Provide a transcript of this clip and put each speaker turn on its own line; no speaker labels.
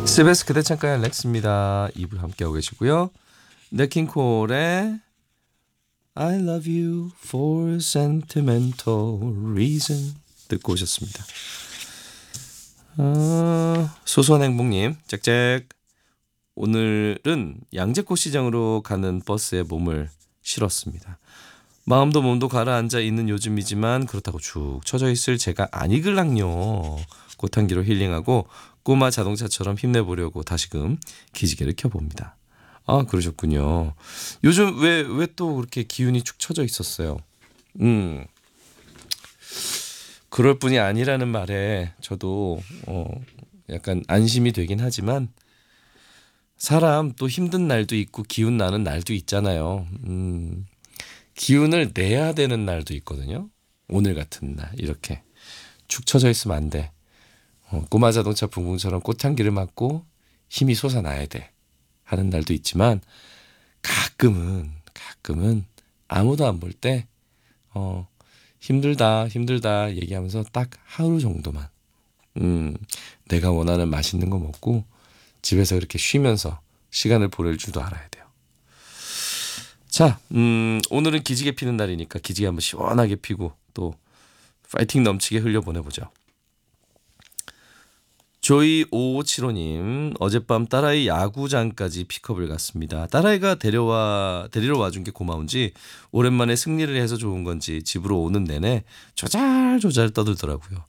CBS 그대 창가의 알렉스입니다. 2부 함께하고 계시고요. 네킹콜의 I love you for sentimental reason 듣고 오셨습니다. 소소한 행복님 짹짹 오늘은 양재꽃 시장으로 가는 버스에 몸을 실었습니다. 마음도 몸도 가라앉아 있는 요즘이지만 그렇다고 축 처져 있을 제가 아니글랑요. 꽃향기로 힐링하고 꼬마 자동차처럼 힘내보려고 다시금 기지개를 켜봅니다. 아 그러셨군요. 요즘 왜 또 그렇게 기운이 축 처져 있었어요. 그럴 뿐이 아니라는 말에 저도 약간 안심이 되긴 하지만 사람 또 힘든 날도 있고 기운 나는 날도 있잖아요. 기운을 내야 되는 날도 있거든요. 오늘 같은 날 이렇게 축 처져 있으면 안 돼. 꼬마 자동차 붕붕처럼 꽃향기를 맡고 힘이 솟아나야 돼 하는 날도 있지만 가끔은 아무도 안 볼 때 힘들다 얘기하면서 딱 하루 정도만 내가 원하는 맛있는 거 먹고 집에서 이렇게 쉬면서 시간을 보낼 줄도 알아야 돼요. 자, 오늘은 기지개 피는 날이니까 기지개 한번 시원하게 피고 또 파이팅 넘치게 흘려보내보죠. 조이 5575님 어젯밤 딸아이 야구장까지 픽업을 갔습니다. 딸아이가 데리러 와준 게 고마운지 오랜만에 승리를 해서 좋은 건지 집으로 오는 내내 조잘조잘 떠들더라고요.